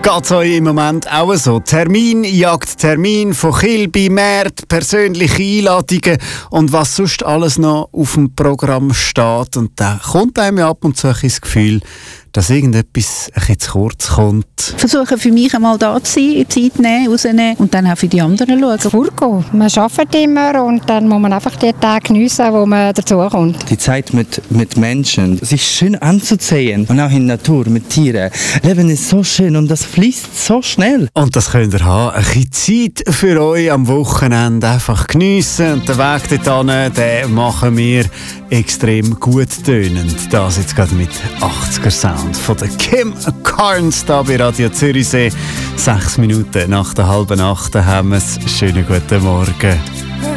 Geht's euch im Moment auch so? Termin jagt Termin, von Kilby, Märt, persönliche Einladungen und was sonst alles noch auf dem Programm steht. Und da kommt einem ja ab und zu das Gefühl, dass irgendetwas ein bisschen zu kurz kommt. Versuchen für mich einmal da zu sein, Zeit nehmen, rausnehmen und dann auch für die anderen schauen. Vorgehen. Man arbeitet immer und dann muss man einfach die Tage geniessen, wo man dazukommt. Die Zeit mit Menschen, sich schön anzusehen und auch in der Natur mit Tieren. Leben ist so schön und das fließt so schnell. Und das könnt ihr haben. Ein bisschen Zeit für euch am Wochenende einfach geniessen. Und den Weg dorthin, den machen wir extrem gut tönend. Das jetzt gerade mit 80er Sound von der Kim Carnes da bei Radio Zürichsee. 6 Minuten nach der 7:30 haben wir es. Schönen guten Morgen.